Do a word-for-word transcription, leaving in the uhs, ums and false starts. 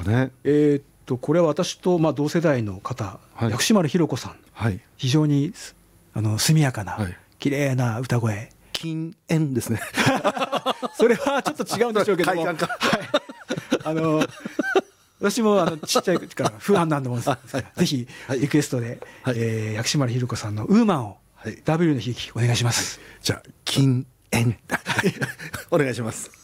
ね。 えーっとこれは私とまあ同世代の方、 はい、 薬師丸ひろ子さん、 はい、 非常にあの速やかな、 はい、 綺麗な歌声。 禁煙ですねそれはちょっと違うんでしょうけども、はい、あの私もあのちっちゃい時から不安なんでもんですが、はい、ぜひリクエストで、はい、えー、薬師丸ひろ子さんのウーマンを、はい、ダブリュー の悲劇お願いします。 はい、じゃあ禁煙お願いします。